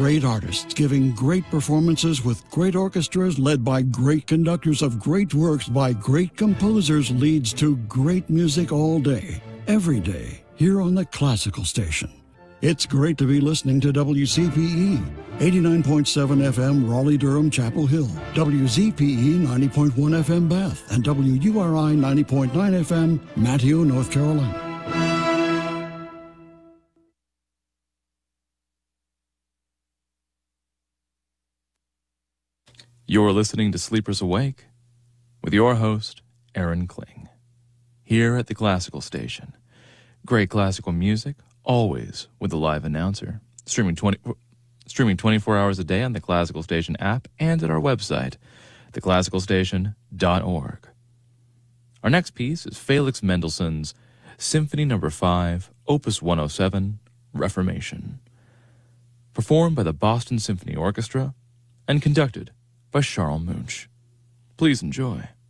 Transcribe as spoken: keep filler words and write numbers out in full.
great artists giving great performances with great orchestras led by great conductors of great works by great composers leads to great music all day, every day, here on the Classical Station. It's great to be listening to W C P E, eighty-nine point seven F M Raleigh-Durham Chapel Hill, W Z P E ninety point one F M Bath, and W U R I ninety point nine F M Manteo, North Carolina. You're listening to Sleepers Awake with your host, Aaron Kling, here at the Classical Station. Great classical music, always with a live announcer, streaming twenty, streaming twenty-four hours a day on the Classical Station app and at our website, the classical station dot org. Our next piece is Felix Mendelssohn's Symphony Number five, Opus one oh seven, Reformation, performed by the Boston Symphony Orchestra and conducted by Charles Munch. Please enjoy.